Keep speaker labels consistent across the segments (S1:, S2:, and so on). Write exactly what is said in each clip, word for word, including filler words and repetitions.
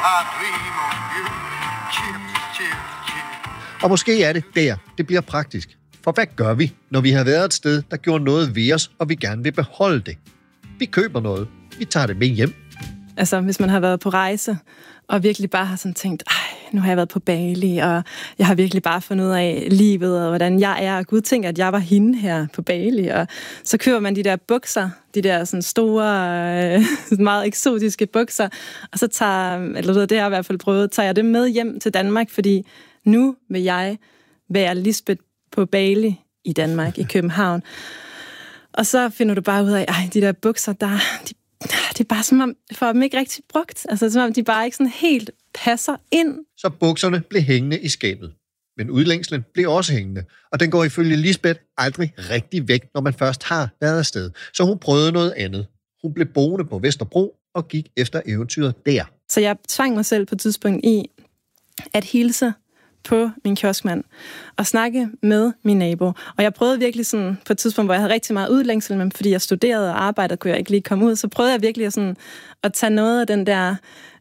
S1: I dream of you. Chips, chips, chips.
S2: Og måske er det der, det bliver praktisk. For hvad gør vi, når vi har været et sted, der gjorde noget ved os, og vi gerne vil beholde det? Vi køber noget. Vi tager det med hjem.
S3: Altså, hvis man har været på rejse, og virkelig bare har sådan tænkt, ej, nu har jeg været på Bali, og jeg har virkelig bare fundet ud af livet, og hvordan jeg er, og Gud tænker, at jeg var hende her på Bali, og så køber man de der bukser, de der sådan store, øh, meget eksotiske bukser, og så tager, eller det har jeg i hvert fald prøvet, tager jeg det med hjem til Danmark, fordi nu vil jeg være Lisbeth på Bali i Danmark, i København. Og så finder du bare ud af, ej, de der bukser, der, de det er bare som om, for dem ikke rigtig brugt. Altså som om, de bare ikke sådan helt passer ind.
S2: Så bukserne blev hængende i skabet. Men udlængslen blev også hængende. Og den går ifølge Lisbeth aldrig rigtig væk, når man først har været afsted. Så hun prøvede noget andet. Hun blev boende på Vesterbro og gik efter eventyret der.
S3: Så jeg tvang mig selv på et tidspunkt i at hilse på min kioskmand og snakke med min nabo. Og jeg prøvede virkelig sådan, på et tidspunkt, hvor jeg havde rigtig meget udlængsel, men fordi jeg studerede og arbejdede, kunne jeg ikke lige komme ud, så prøvede jeg virkelig sådan, at tage noget af den der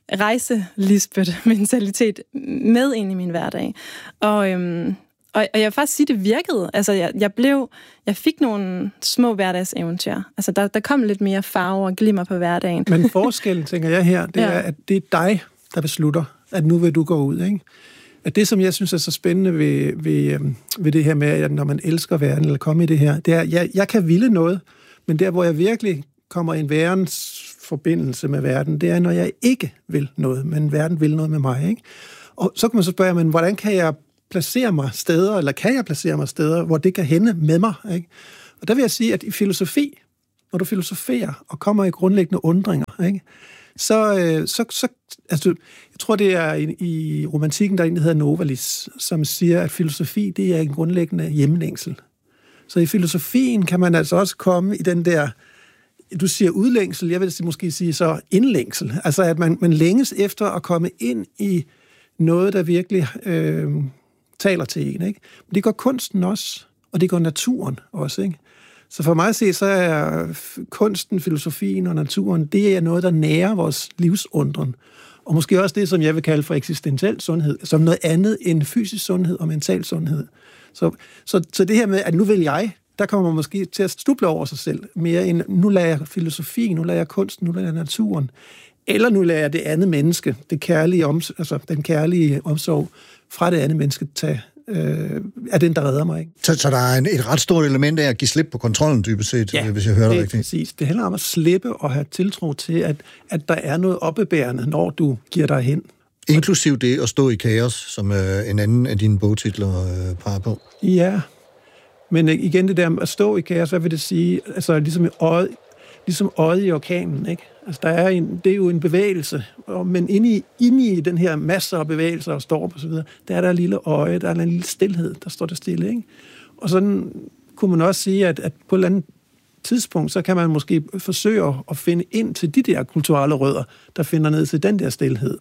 S3: rejse-Lisbeth-mentalitet med ind i min hverdag. Og, øhm, og, og jeg vil faktisk sige, det virkede. Altså, jeg, jeg blev, jeg fik nogle små hverdagseventyr. Altså, der, der kom lidt mere farve og glimmer på hverdagen.
S4: Men forskellen, tænker jeg her, det
S3: ja.
S4: er, at det er dig, der beslutter, at nu vil du gå ud, ikke? At det, som jeg synes er så spændende ved, ved, ved det her med, at når man elsker verden, eller kommer i det her, det er, at jeg, jeg kan ville noget, men der, hvor jeg virkelig kommer i en værens forbindelse med verden, det er, når jeg ikke vil noget, men verden vil noget med mig, ikke? Og så kan man så spørge, men hvordan kan jeg placere mig steder, eller kan jeg placere mig steder, hvor det kan hænde med mig, ikke? Og der vil jeg sige, at i filosofi, når du filosoferer og kommer i grundlæggende undringer, ikke? Så, så, så altså, jeg tror, det er i, i romantikken, der er en, der hedder Novalis, som siger, at filosofi, det er en grundlæggende hjemlængsel. Så i filosofien kan man altså også komme i den der, du siger udlængsel, jeg vil måske sige så indlængsel. Altså, at man, man længes efter at komme ind i noget, der virkelig øh, taler til en, ikke? Men det gør kunsten også, og det gør naturen også, ikke? Så for mig at se, så er kunsten, filosofien og naturen, det er noget, der nærer vores livsundren. Og måske også det, som jeg vil kalde for eksistentiel sundhed, som noget andet end fysisk sundhed og mental sundhed. Så, så, så det her med, at nu vil jeg, der kommer man måske til at stuble over sig selv, mere end nu lader jeg filosofien, nu lader jeg kunsten, nu lader jeg naturen. Eller nu lader jeg det andet menneske, det kærlige oms- altså den kærlige omsorg fra det andet menneske tage. Øh, er den, der redder mig, ikke?
S2: Så, så der er en, et ret stort element af at give slip på kontrollen, dybest set,
S4: ja,
S2: hvis jeg hører det rigtigt.
S4: Præcis. Det handler om at slippe og have tiltro til, at, at der er noget oppebærende, når du giver dig hen.
S2: Inklusiv det at stå i kaos, som øh, en anden af dine bogtitler øh, peger på.
S4: Ja, men igen det der at stå i kaos, hvad vil det sige? Altså ligesom øjet, ligesom øjet i orkanen, ikke? Altså, der er en, det er jo en bevægelse, men inde i, inde i den her masser af bevægelser og storm og så videre, der er der en lille øje, der er en lille stilhed, der står der stille, ikke? Og sådan kunne man også sige, at, at på et eller andet tidspunkt, så kan man måske forsøge at finde ind til de der kulturelle rødder, der finder ned til den der stilhed.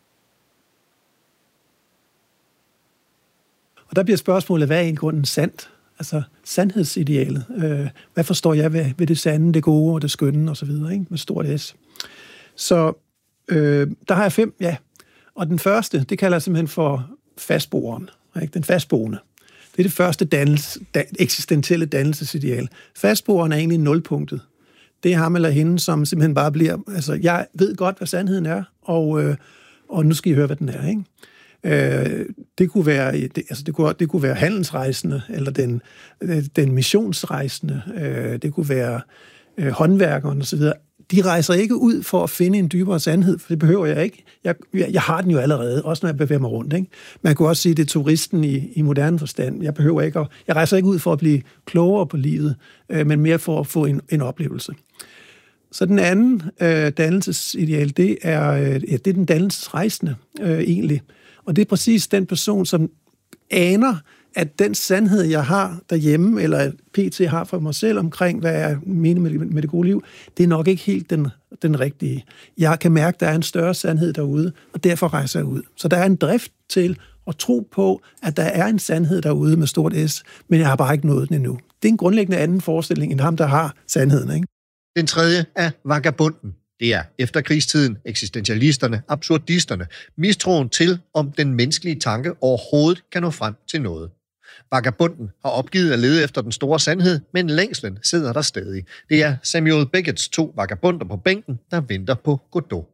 S4: Og der bliver spørgsmålet, hvad er i grunden sandt? Altså sandhedsidealet. Øh, hvad forstår jeg ved, ved det sande, det gode og det skønne og så videre, ikke? Med stort S. Så øh, der har jeg fem, ja. Og den første, det kalder jeg simpelthen for fastboeren, ikke? Den fastboende. Det er det første dannelse, da, eksistentielle dannelsesideal. Fastboeren er egentlig nulpunktet. Det er ham eller hende, som simpelthen bare bliver, altså jeg ved godt, hvad sandheden er, og, øh, og nu skal I høre, hvad den er, ikke? Øh, det kunne være, det, altså det kunne, det kunne være handelsrejsende, eller den, den missionsrejsende, øh, det kunne være øh, håndværkeren og så videre. De rejser ikke ud for at finde en dybere sandhed, for det behøver jeg ikke. Jeg, jeg har den jo allerede, også når jeg bevæger mig rundt, ikke? Man kunne også sige, det er turisten i, i moderne forstand. Jeg behøver ikke at, jeg rejser ikke ud for at blive klogere på livet, øh, men mere for at få en, en oplevelse. Så den anden øh, dannelsesideal, det er, øh, ja, det er den dannelsesrejsende øh, egentlig. Og det er præcis den person, som aner, at den sandhed, jeg har derhjemme, eller P T har for mig selv omkring, hvad jeg mener med, med det gode liv, det er nok ikke helt den, den rigtige. Jeg kan mærke, at der er en større sandhed derude, og derfor rejser jeg ud. Så der er en drift til at tro på, at der er en sandhed derude med stort S, men jeg har bare ikke nået den endnu. Det er en grundlæggende anden forestilling end ham, der har sandheden, ikke?
S2: Den tredje er vagabunden. Det er efterkrigstiden, eksistentialisterne, absurdisterne, mistroen til, om den menneskelige tanke overhovedet kan nå frem til noget. Vagabunden har opgivet at lede efter den store sandhed, men længslen sidder der stadig. Det er Samuel Becketts to vagabunder på bænken, der venter på Godot.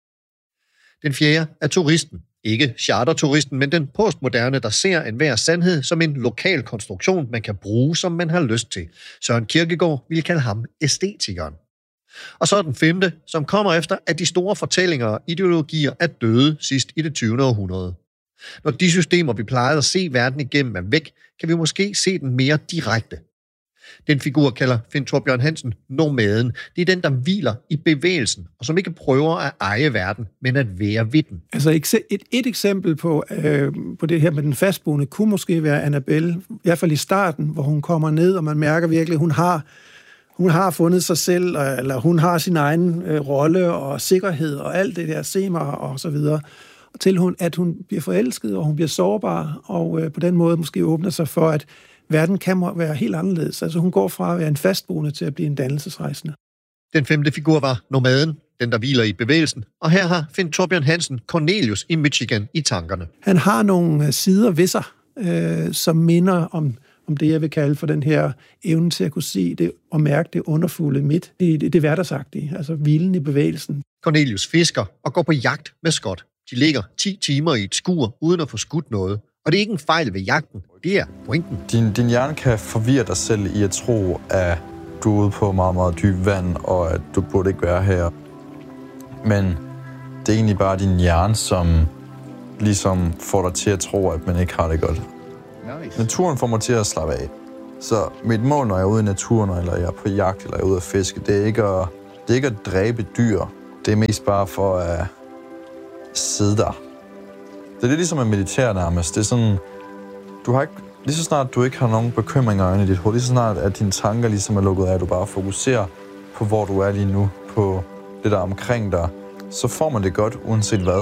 S2: Den fjerde er turisten. Ikke charterturisten, men den postmoderne, der ser enhver sandhed som en lokal konstruktion, man kan bruge, som man har lyst til. Søren Kierkegaard ville kalde ham æstetikeren. Og så er den femte, som kommer efter, at de store fortællinger og ideologier er døde sidst i det tyvende århundrede. Når de systemer, vi plejede at se verden igennem, er væk, kan vi måske se den mere direkte. Den figur kalder Finn Thorbjørn Hansen nomaden. Det er den, der hviler i bevægelsen, og som ikke prøver at eje verden, men at være ved den.
S4: Altså et, et, et eksempel på, øh, på det her med den fastboende kunne måske være Annabelle, i hvert fald i starten, hvor hun kommer ned, og man mærker virkelig, at hun har, hun har fundet sig selv, eller hun har sin egen øh, rolle og sikkerhed og alt det der, se mig og så videre. Til hun, at hun bliver forelsket, og hun bliver sårbar, og øh, på den måde måske åbner sig for, at verden kan være helt anderledes. Altså hun går fra at være en fastboende til at blive en dannelsesrejsende.
S2: Den femte figur var nomaden, den der hviler i bevægelsen, og her har Finn Thorbjørn Hansen Cornelius i Michigan i tankerne.
S4: Han har nogle sider ved sig, øh, som minder om, om det, jeg vil kalde for den her evne til at kunne se det og mærke det underfulde midt. Det, det, det hverdagsagtige, altså hvilen i bevægelsen.
S2: Cornelius fisker og går på jagt med Scott. De ligger ti timer i et skur uden at få skudt noget. Og det er ikke en fejl ved jagten, det er pointen.
S5: Din, din hjerne kan forvirre dig selv i at tro, at du er ude på meget, meget dyb vand, og at du burde ikke være her. Men det er egentlig bare din hjerne, som ligesom får dig til at tro, at man ikke har det godt. Nice. Naturen får mig til at slappe af. Så mit mål, når jeg er ude i naturen, eller jeg er på jagt, eller jeg er ude at fiske, det er ikke at, det er ikke at dræbe dyr. Det er mest bare for at sidde der. Det er lidt ligesom at meditere nærmest. Det er sådan, du har ikke, lige så snart du ikke har nogen bekymringer inde i dit hoved, lige så snart at dine tanker ligesom er lukket af, at du bare fokuserer på, hvor du er lige nu, på det der omkring dig, så får man det godt, uanset hvad.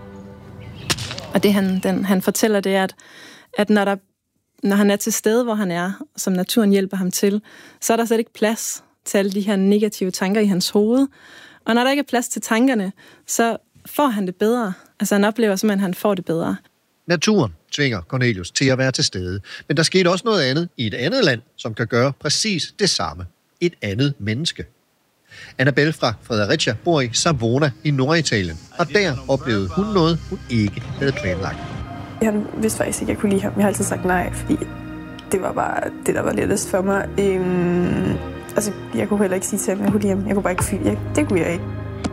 S3: Og det han, den, han fortæller, det er, at, at når, der, når han er til stede, hvor han er, som naturen hjælper ham til, så er der slet ikke plads til alle de her negative tanker i hans hoved. Og når der ikke er plads til tankerne, så får han det bedre. Altså han oplever simpelthen, at han får det bedre.
S2: Naturen tvinger Cornelius til at være til stede. Men der skete også noget andet i et andet land, som kan gøre præcis det samme. Et andet menneske. Annabelle fra Fredericia bor i Savona i Norditalien, og der oplevede hun noget, hun ikke havde planlagt.
S6: Jeg vidste faktisk ikke, at jeg kunne lide ham. Jeg har altid sagt nej, fordi det var bare det, der var lettest for mig. Øhm, altså, jeg kunne heller ikke sige til ham, at jeg kunne lide ham. Jeg kunne bare ikke fyre. Jeg, det kunne jeg ikke.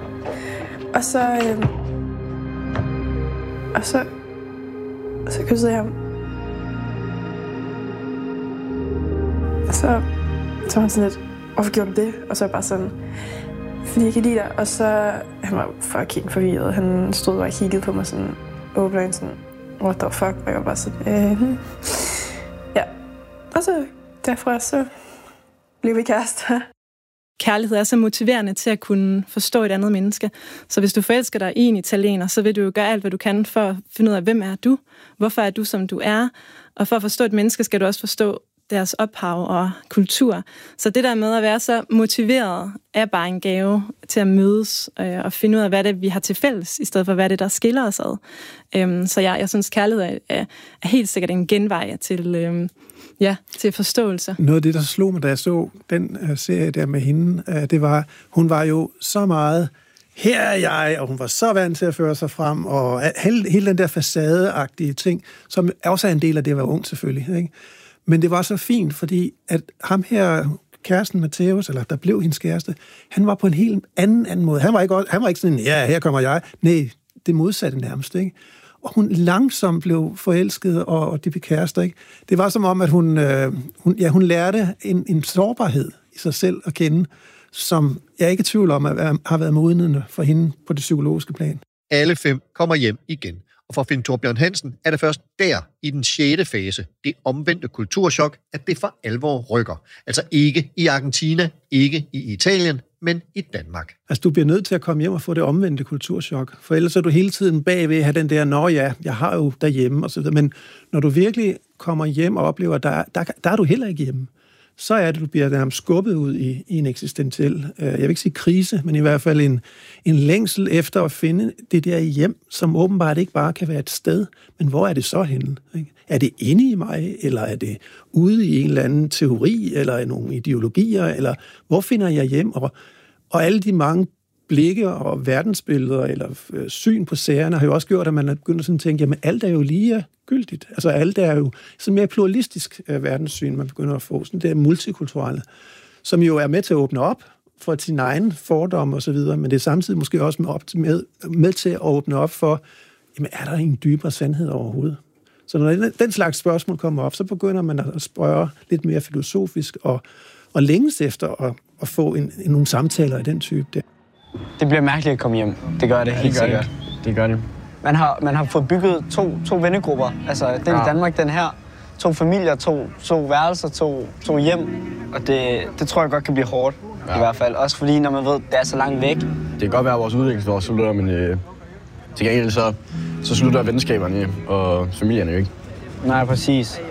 S6: Og så... Øhm, og så... Og så kyssede jeg ham. Og så... Så var han sådan lidt... Hvorfor gjorde du det? Og så bare sådan... Fordi jeg kan lide dig. Og så... Han var fucking forvirret. Han stod bare og kiggede på mig sådan... Åbner sådan... What the fuck? Og jeg var bare sådan... Øh, ja. Og så... Derfra så... Blev vi kærester.
S3: Kærlighed er så motiverende til at kunne forstå et andet menneske. Så hvis du forelsker dig i en italiener, så vil du jo gøre alt, hvad du kan for at finde ud af, hvem er du? Hvorfor er du, som du er? Og for at forstå et menneske, skal du også forstå deres ophav og kultur. Så det der med at være så motiveret, er bare en gave til at mødes øh, og finde ud af, hvad det er, vi har til fælles, i stedet for, hvad det er, der skiller os ad. Øhm, så jeg, jeg synes, kærlighed er, er, er helt sikkert en genvej til... Øh, Ja, til forståelse.
S4: Noget af det, der slog mig, da jeg så den uh, serie der med hende, uh, det var, hun var jo så meget, her er jeg, og hun var så vant til at føre sig frem, og hele, hele den der facadeagtige ting, som også er en del af det at være ung selvfølgelig. Ikke? Men det var så fint, fordi at ham her, kæresten Matthæus, eller der blev hendes kæreste, han var på en helt anden, anden måde. Han var ikke, han var ikke sådan, ja, her kommer jeg. Nej, det modsatte nærmest, ikke? Og hun langsomt blev forelsket, og, og de blev kærester, ikke? Det var som om, at hun, øh, hun, ja, hun lærte en, en sårbarhed i sig selv at kende, som jeg er ikke i tvivl om, at har været modnende for hende på det psykologiske plan.
S2: Alle fem kommer hjem igen, og for Finn Thorbjørn Hansen er det først der, i den sjette fase, det omvendte kulturschok, at det for alvor rykker. Altså ikke i Argentina, ikke i Italien, men i Danmark.
S4: Altså, du bliver nødt til at komme hjem og få det omvendte kulturschok, for ellers er du hele tiden bagved at have den der, nå ja, jeg har jo derhjemme, og så videre. Men når du virkelig kommer hjem og oplever, der, der, der er du heller ikke hjemme. så er det, du bliver nærmest skubbet ud i, i en eksistentiel, øh, jeg vil ikke sige krise, men i hvert fald en, en længsel efter at finde det der hjem, som åbenbart ikke bare kan være et sted, men hvor er det så henne? Ikke? Er det inde i mig, eller er det ude i en eller anden teori, eller nogle ideologier, eller hvor finder jeg hjem? Og, og alle de mange blikke og verdensbilleder, eller øh, syn på sagerne, har jo også gjort, at man er begyndt sådan at tænke, jamen alt er jo lige gyldigt. Altså alt er jo sådan mere pluralistisk øh, verdenssyn, man begynder at få, sådan det multikulturelle, som jo er med til at åbne op for sin egen fordom og så videre, men det er samtidig måske også med, op til, med, med til at åbne op for, jamen er der en dybere sandhed overhovedet? Så når den slags spørgsmål kommer op, så begynder man at spørge lidt mere filosofisk og, og længes efter at, at få en, en, nogle samtaler af den type der.
S7: Det bliver mærkeligt at komme hjem. Det gør det helt sikkert. Det. det gør det. Man har, man har fået bygget to, to vennegrupper. Altså, den ja. i Danmark, den her. To familier, to, to værelser, to, to hjem. Og det, det tror jeg godt kan blive hårdt, ja. i hvert fald. Også fordi, når man ved, det er så langt væk. Det kan godt være, at vores udviklingsår slutter, men øh, til gengæld så, så slutter venskaberne og familierne jo ikke. Nej, præcis.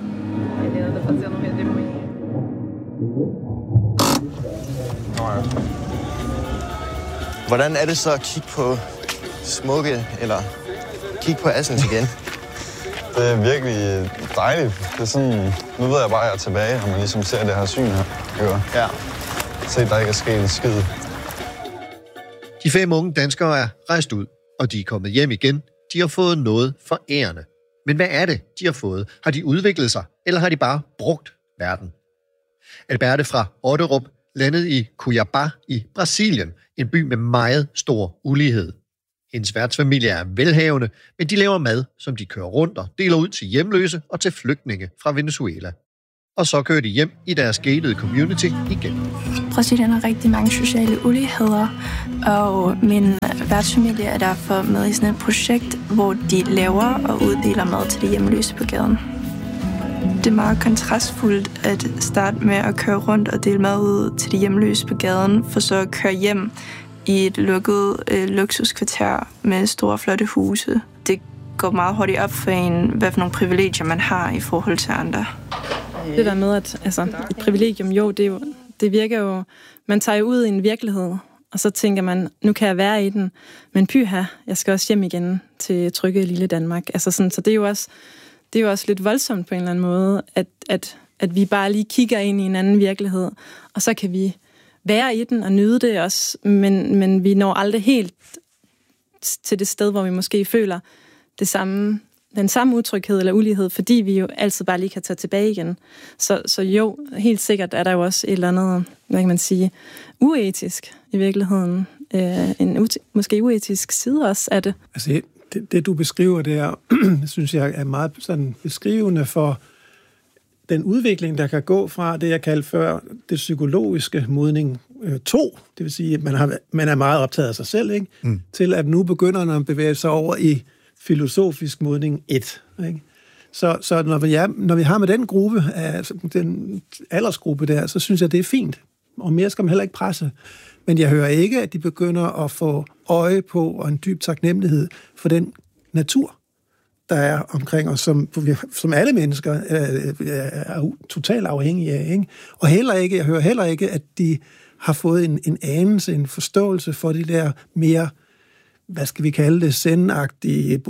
S8: Hvordan er det så at kigge på smukke, eller kigge på Assens igen?
S5: Det er virkelig dejligt. Det er sådan, nu ved jeg bare, at jeg er tilbage, når man ligesom ser det her syn her. Ja. Se, der ikke er sket en skid.
S2: De fem unge danskere er rejst ud, og de er kommet hjem igen. De har fået noget forærende. Men hvad er det, de har fået? Har de udviklet sig, eller har de bare brugt verden? Alberte fra Otterup landede i Cuiabá i Brasilien, en by med meget stor ulighed. Hendes værtsfamilie er velhavende, men de laver mad, som de kører rundt og deler ud til hjemløse og til flygtninge fra Venezuela. Og så kører de hjem i deres gated community igen.
S6: Brasilien har rigtig mange sociale uligheder, og min værtsfamilie er derfor med i sådan et projekt, hvor de laver og uddeler mad til de hjemløse på gaden. Det er meget kontrastfuldt at starte med at køre rundt og dele mad ud til de hjemløse på gaden, for så at køre hjem i et lukket øh, luksuskvarter med store, flotte huse. Det går meget hurtigt op for en, hvad for nogle privilegier man har i forhold til andre.
S3: Det der med, at altså, et privilegium, jo, det, er jo, det virker jo... Man tager jo ud i en virkelighed, og så tænker man, nu kan jeg være i den, men pyha, jeg skal også hjem igen til trygge lille Danmark. Altså sådan, så det er jo også... Det er jo også lidt voldsomt på en eller anden måde, at, at, at vi bare lige kigger ind i en anden virkelighed, og så kan vi være i den og nyde det også, men, men vi når aldrig helt til det sted, hvor vi måske føler det samme, den samme utryghed eller ulighed, fordi vi jo altid bare lige kan tage tilbage igen. Så, så jo, helt sikkert er der jo også et eller andet, hvad kan man sige, uetisk i virkeligheden. Øh, en ut- måske uetisk side også af det.
S4: Altså, Det, det, du beskriver der, synes jeg er meget sådan beskrivende for den udvikling, der kan gå fra det, jeg kaldte før det psykologiske modning øh, to, det vil sige, at man, har, man er meget optaget af sig selv, ikke? Mm. Til at nu begynder man at bevæge sig over i filosofisk modning et. Ikke? Så, så når, vi er, når vi har med den gruppe, altså den aldersgruppe der, så synes jeg, det er fint. Og mere skal man heller ikke presse. Men jeg hører ikke, at de begynder at få øje på og en dyb taknemmelighed for den natur, der er omkring os, som, som alle mennesker er, er totalt afhængige af. Ikke? Og heller ikke, jeg hører heller ikke, at de har fået en, en anelse, en forståelse for de der mere, hvad skal vi kalde det, zen-agtige,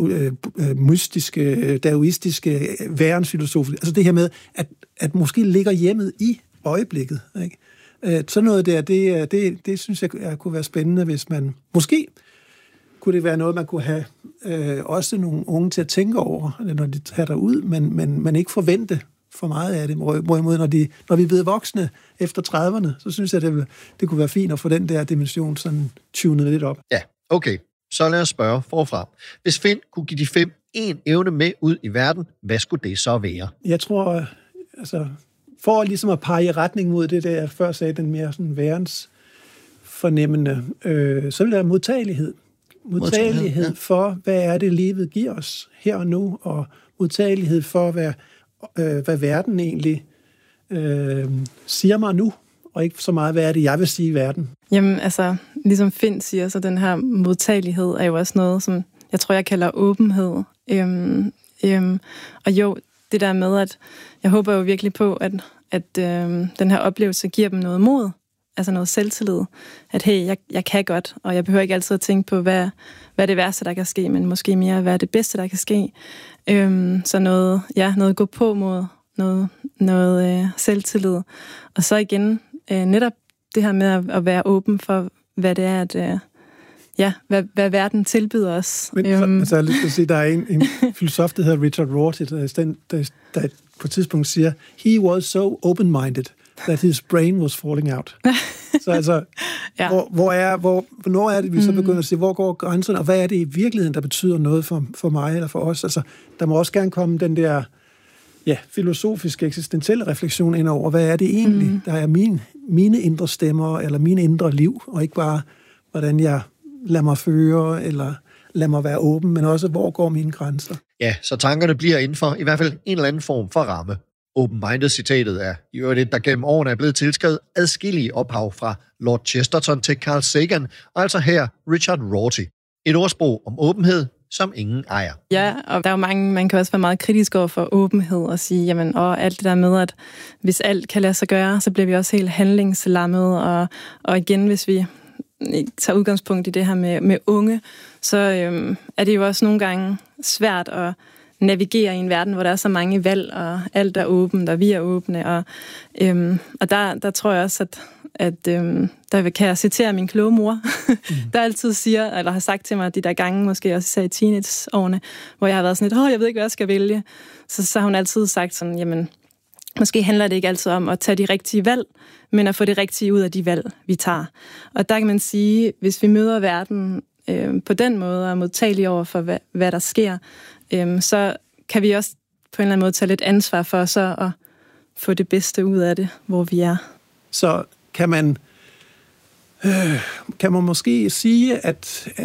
S4: mystiske, daoistiske værensfilosofi. Altså det her med, at, at måske ligger hjemmet i øjeblikket, ikke? Sådan noget der, det, det, det synes jeg kunne være spændende, hvis man... Måske kunne det være noget, man kunne have øh, også nogle unge til at tænke over, når de tager derud, men, men man ikke forvente for meget af det. Hvorimod, når, de, når vi er blevet voksne efter trediverne, så synes jeg, det, det kunne være fint at få den der dimension sådan tunet lidt op.
S2: Ja, okay. Så lad os spørge forfra. Hvis Finn kunne give de fem en evne med ud i verden, hvad skulle det så være?
S4: Jeg tror, altså... For ligesom at pege i retning mod det, der jeg før sagde, den mere sådan værens fornemmende, øh, så vil der være modtagelighed. Modtagelighed ja. For, hvad er det, livet giver os her og nu, og modtagelighed for, hvad, øh, hvad verden egentlig øh, siger mig nu, og ikke så meget, hvad er det, jeg vil sige i verden.
S3: Jamen, altså, ligesom Finn siger, så den her modtagelighed er jo også noget, som jeg tror, jeg kalder åbenhed. Øhm, øhm, og jo, det der med, at jeg håber jo virkelig på, at, at øh, den her oplevelse giver dem noget mod, altså noget selvtillid, at hey, jeg, jeg kan godt, og jeg behøver ikke altid at tænke på, hvad, hvad er det værste, der kan ske, men måske mere, hvad er det bedste, der kan ske. Øhm, så noget, ja, noget gå på mod, noget, noget øh, selvtillid. Og så igen, øh, netop det her med at, at være åben for, hvad det er, at, øh, ja, hvad, hvad verden tilbyder os.
S4: Men øhm. altså, jeg har lyst til at sige, der er en, en filosof, der hedder Richard Rorty, der, der, der, der på et tidspunkt siger, he was so open-minded, that his brain was falling out. Så altså, ja. hvor, hvor er, hvor, hvornår er det, vi så begynder at sige, hvor går grænserne, og hvad er det i virkeligheden, der betyder noget for, for mig eller for os? Altså, der må også gerne komme den der ja, filosofiske, eksistentielle refleksion ind over, hvad er det egentlig, mm. der er min, mine indre stemmer, eller mine indre liv, og ikke bare, hvordan jeg lader mig føre, eller lader mig være åben, men også, hvor går mine grænser?
S2: Ja, så tankerne bliver inden for i hvert fald en eller anden form for ramme. Open-minded-citatet er i øvrigt et, der gennem årene er blevet tilskrevet adskillige ophav fra Lord Chesterton til Carl Sagan, og altså her Richard Rorty. Et ordsprog om åbenhed, som ingen ejer.
S3: Ja, og der er jo mange, man kan også være meget kritisk over for åbenhed og sige, jamen, og alt det der med, at hvis alt kan lade sig gøre, så bliver vi også helt handlingslammet, og, og igen, hvis vi tager udgangspunkt i det her med, med unge, så øhm, er det jo også nogle gange svært at navigere i en verden, hvor der er så mange valg, og alt er åbent, og vi er åbne. Og, øhm, og der, der tror jeg også, at, at øhm, der kan jeg citere min kloge mor, mm. der altid siger, eller har sagt til mig de der gange, måske også i teenageårene, hvor jeg har været sådan lidt, åh, jeg ved ikke, hvad jeg skal vælge. Så, så har hun altid sagt sådan, jamen, måske handler det ikke altid om at tage de rigtige valg, men at få det rigtige ud af de valg, vi tager. Og der kan man sige, hvis vi møder verden øh, på den måde, og er modtagelige over for, hvad, hvad der sker, øh, så kan vi også på en eller anden måde tage lidt ansvar for så at få det bedste ud af det, hvor vi er.
S4: Så kan man, øh, kan man måske sige, at, at